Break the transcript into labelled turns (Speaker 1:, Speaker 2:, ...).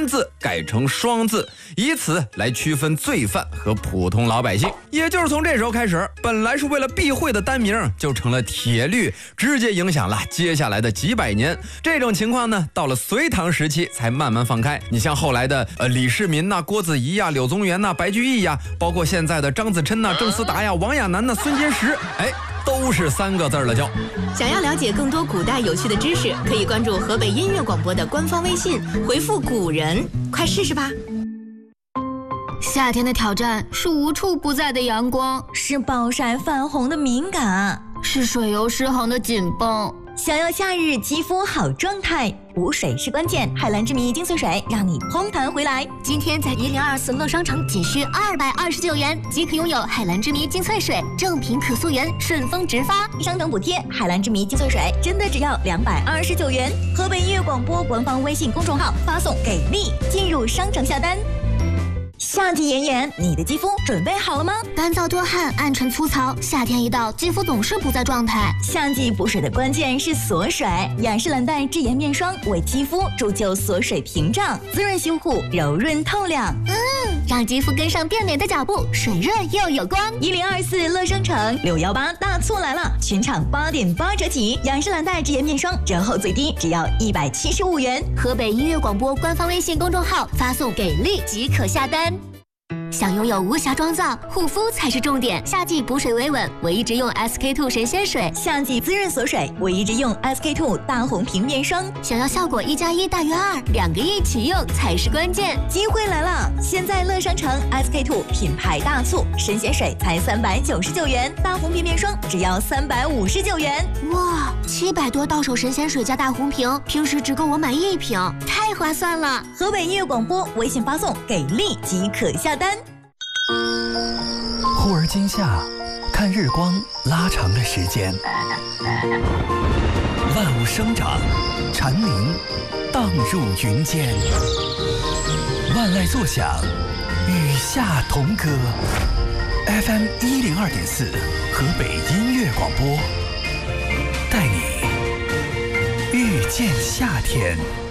Speaker 1: 字改成双字，以此来区分罪犯和普通老百姓。也就是从这时候开始，本来是为了避讳的单名就成了铁律，直接影响了接下来的几百年。这种情况呢，到了隋唐时期才慢慢放开。你像后来的李世民呐、郭子仪呀、柳宗元呐、白居易呀，包括现在的张子琛呐、郑思达呀、王亚楠呐、孙坚实，都是3个字了叫。
Speaker 2: 想要了解更多古代有趣的知识，可以关注河北音乐广播的官方微信，回复古人，快试试吧。
Speaker 3: 夏天的挑战是无处不在的阳光，
Speaker 4: 是暴晒泛红的敏感，
Speaker 3: 是水油失衡的紧绷。
Speaker 4: 想要夏日肌肤好状态，补水是关键。海蓝之谜精粹水让你嘭弹回来。
Speaker 3: 今天在1024乐商城仅需229元即可拥有海蓝之谜精粹水，正品可溯源，顺丰直发，
Speaker 4: 商城补贴。海蓝之谜精粹水真的只要229元。河北音乐广播官方微信公众号发送给力，进入商城下单。夏季炎炎，你的肌肤准备好了吗？
Speaker 3: 干燥多汗、暗沉粗糙，夏天一到，肌肤总是不在状态。
Speaker 4: 夏季补水的关键是锁水，雅诗兰黛智妍面霜为肌肤铸就锁水屏障，滋润修护，柔润透亮。
Speaker 3: 让肌肤跟上变美的脚步，水润又有光。
Speaker 4: 1024乐商城618大促来了，全场8.8折起，雅诗兰黛智妍面霜折后最低只要175元。
Speaker 3: 河北音乐广播官方微信公众号发送给力即可下单。想拥有无瑕妆造，护肤才是重点。夏季补水维稳，我一直用 SK2 神仙水；
Speaker 4: 夏季滋润锁水，我一直用 SK2 大红瓶面霜。
Speaker 3: 想要效果1+1大于2，2个一起用才是关键。
Speaker 4: 机会来了！现在乐商城 SK2 品牌大促，神仙水才399元，大红瓶面霜只要359元。
Speaker 3: 哇，700多到手神仙水加大红瓶，平时只够我买1瓶，太划算了！
Speaker 4: 河北音乐广播微信发送给力即可下单。
Speaker 5: 忽而今夏，看日光拉长了时间，万物生长，蝉鸣荡入云间，万籁作响，与夏同歌。FM 102.4，河北音乐广播，带你遇见夏天。